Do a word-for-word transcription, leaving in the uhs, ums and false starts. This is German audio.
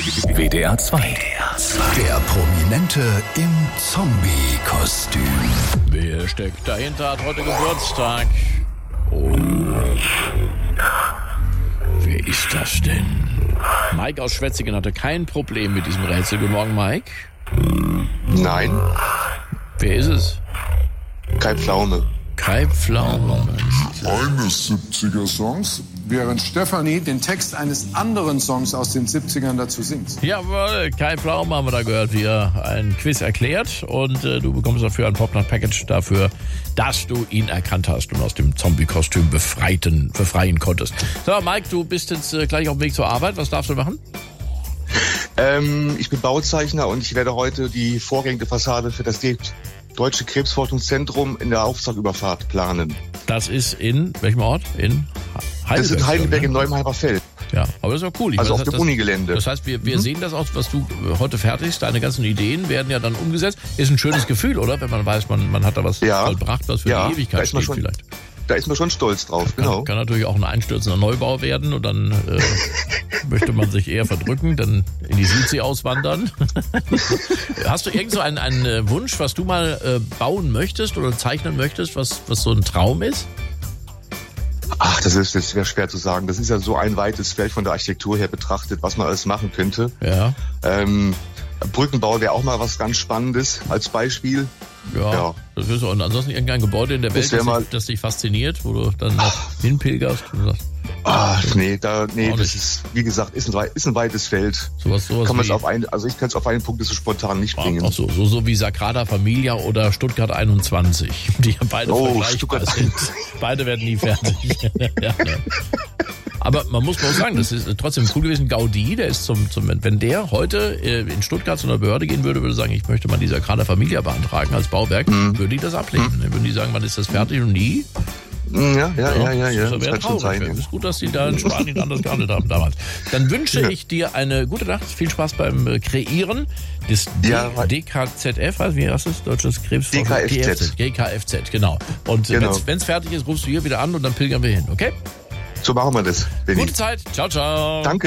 W D R zwei. Der Prominente im Zombie-Kostüm. Wer steckt dahinter, hat heute Geburtstag. Oh. Wer ist das denn? Mike aus Schwetzingen hatte kein Problem mit diesem Rätsel. Guten Morgen, Mike. Nein. Wer ist es? Kai Pflaume. Kai Pflaume. Eines siebziger-Songs, während Stefanie den Text eines anderen Songs aus den siebzigern dazu singt. Jawohl, Kai Pflaume haben wir da gehört, wie er ein Quiz erklärt. Und äh, du bekommst dafür ein Popnacht-Package dafür, dass du ihn erkannt hast und aus dem Zombie-Kostüm befreiten, befreien konntest. So, Mike, du bist jetzt äh, gleich auf dem Weg zur Arbeit. Was darfst du machen? Ähm, ich bin Bauzeichner und ich werde heute die vorgängige Fassade für das Deutsche Krebsforschungszentrum in der Auftragüberfahrt planen. Das ist in welchem Ort? In Heidelberg. Das ist in Heidelberg ne? im Neuenheimer Feld. Ja, aber das ist auch cool. Ich also meine, auf das, dem Unigelände. Das heißt, wir, wir mhm. sehen das auch, was du heute fertigst. Deine ganzen Ideen werden ja dann umgesetzt. Ist ein schönes Gefühl, oder? Wenn man weiß, man, man hat da was ja. vollbracht, was für ja. die Ewigkeit steht schon, vielleicht. Da ist man schon stolz drauf, genau. Kann, kann natürlich auch ein einstürzender Neubau werden und dann äh, möchte man sich eher verdrücken, dann in die Südsee auswandern. Hast du irgend so einen, einen Wunsch, was du mal äh, bauen möchtest oder zeichnen möchtest, was, was so ein Traum ist? Ach, das ist das wäre schwer zu sagen. Das ist ja so ein weites Feld von der Architektur her betrachtet, was man alles machen könnte. Ja. Ähm, Brückenbau wäre auch mal was ganz Spannendes als Beispiel. Ja, ja. Das ist auch, und ansonsten irgendein Gebäude in der Welt, das, dich, das dich fasziniert, wo du dann noch hinpilgerst und sagst, ach, nee, da, nee, das nicht. ist, wie gesagt, ist ein, ist ein weites Feld. Sowas, sowas kann man wie, auf ein, also ich kann es auf einen Punkt so spontan nicht bringen. Ach so, so, so wie Sagrada Familia oder Stuttgart einundzwanzig, die ja beide oh, vergleichbar Stuttgart sind. Beide werden nie fertig. ja, ne. Aber man muss auch sagen, das ist trotzdem cool gewesen. Gaudi, der ist zum, zum wenn der heute in Stuttgart zu einer Behörde gehen würde, würde sagen, ich möchte mal die Sagrada Familia beantragen als Bauwerk, mhm. würde die das ablehnen. Mhm. Dann würden die sagen, wann ist das fertig und nie? Ja, ja, ja, ja, ja. Das wäre traurig. Es ist gut, dass die da in Spanien anders gehandelt haben damals. Dann wünsche ja. ich dir eine gute Nacht, viel Spaß beim Kreieren des ja. D K Z F, also wie heißt das? Deutsches Krebsforschung? D K F Z. D K F Z, genau. Und genau. wenn es fertig ist, rufst du hier wieder an und dann pilgern wir hin, okay? So machen wir das, Benni. Gute Zeit. Ciao, ciao. Danke.